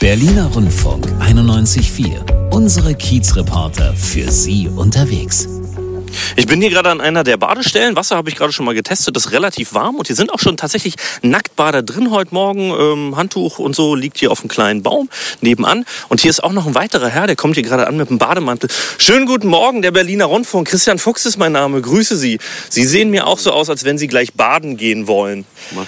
Berliner Rundfunk 91.4. Unsere Kiezreporter für Sie unterwegs. Ich bin hier gerade an einer der Badestellen. Wasser habe ich gerade schon mal getestet. Das ist relativ warm und hier sind auch schon tatsächlich Nacktbader drin heute Morgen. Handtuch und so liegt hier auf einem kleinen Baum nebenan. Und hier ist auch noch ein weiterer Herr, der kommt hier gerade an mit einem Bademantel. Schönen guten Morgen, der Berliner Rundfunk. Christian Fuchs ist mein Name. Grüße Sie. Sie sehen mir auch so aus, als wenn Sie gleich baden gehen wollen.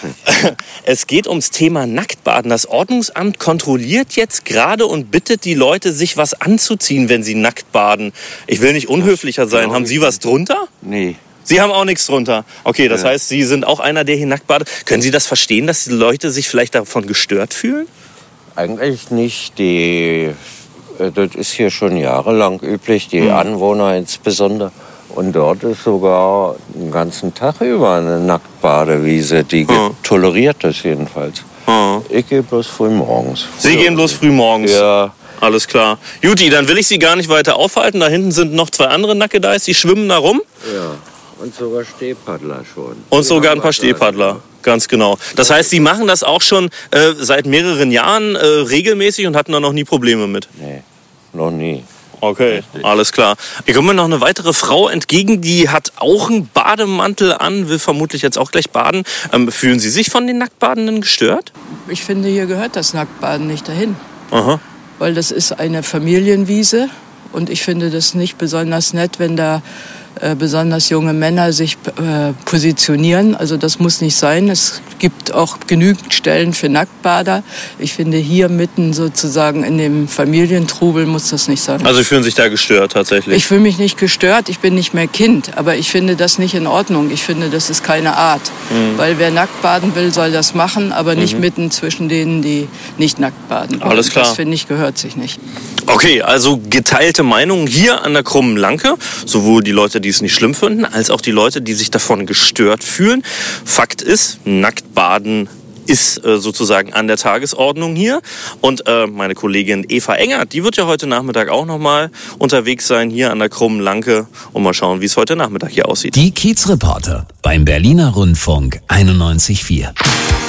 Es geht ums Thema Nacktbaden. Das Ordnungsamt kontrolliert jetzt gerade und bittet die Leute, sich was anzuziehen, wenn sie nackt baden. Ich will nicht unhöflicher sein. Haben Sie was drunter? Nee. Sie haben auch nichts drunter. Okay, das heißt, Sie sind auch einer, der hier nackt badet. Können Sie das verstehen, dass die Leute sich vielleicht davon gestört fühlen? Eigentlich nicht. Das ist hier schon jahrelang üblich, die Anwohner insbesondere. Und dort ist sogar den ganzen Tag über eine Nacktbadewiese, die toleriert das jedenfalls. Ich gehe bloß früh morgens. Sie gehen bloß früh morgens? Ja. Alles klar. Juti, dann will ich Sie gar nicht weiter aufhalten. Da hinten sind noch 2 andere Nackedeis, die schwimmen da rum. Ja, und sogar Stehpaddler schon. Und sogar ein paar Stehpaddler, ganz genau. Das heißt, Sie machen das auch schon seit mehreren Jahren regelmäßig und hatten da noch nie Probleme mit? Nee, noch nie. Okay, richtig. Alles klar. Hier kommt mir noch eine weitere Frau entgegen, die hat auch einen Bademantel an, will vermutlich jetzt auch gleich baden. Fühlen Sie sich von den Nacktbadenden gestört? Ich finde, hier gehört das Nacktbaden nicht dahin. Aha. Weil das ist eine Familienwiese und ich finde das nicht besonders nett, wenn da besonders junge Männer sich positionieren. Also das muss nicht sein. Es gibt auch genügend Stellen für Nacktbader. Ich finde, hier mitten sozusagen in dem Familientrubel muss das nicht sein. Also Sie fühlen sich da gestört tatsächlich? Ich fühle mich nicht gestört, ich bin nicht mehr Kind, aber ich finde das nicht in Ordnung. Ich finde, das ist keine Art. Weil wer nackt baden will, soll das machen, aber nicht mitten zwischen denen, die nicht nackt baden wollen. Alles klar. Das, finde ich, gehört sich nicht. Okay, also geteilte Meinungen hier an der Krummen Lanke. Sowohl die Leute, die es nicht schlimm finden, als auch die Leute, die sich davon gestört fühlen. Fakt ist, Nacktbaden ist sozusagen an der Tagesordnung hier. Und meine Kollegin Eva Engert, die wird ja heute Nachmittag auch nochmal unterwegs sein hier an der Krummen Lanke. Und mal schauen, wie es heute Nachmittag hier aussieht. Die Kiezreporter beim Berliner Rundfunk 91.4.